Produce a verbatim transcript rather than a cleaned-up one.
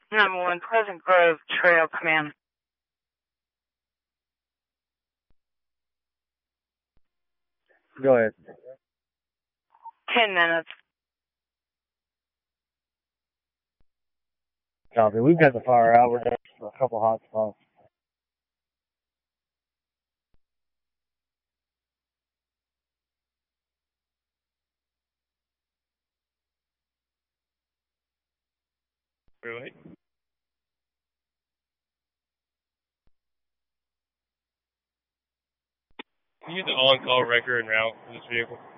Number one, Pleasant Grove Trail Command. Go ahead. Ten minutes. Copy. We've got the fire out. We're down for a couple hot spots. Really? Can you use the on-call record and route for this vehicle?